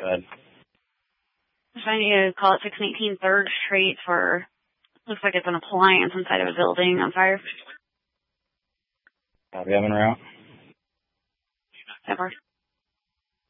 Go ahead. I'm trying to call it 618 3rd Street for, looks like it's an appliance inside of a building on fire. Copy, I'm en route. That works.